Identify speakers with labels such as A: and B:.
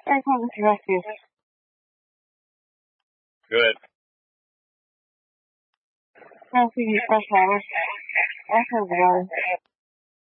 A: Very close to rescue.
B: Good.
A: Rescue fresh water. Also water.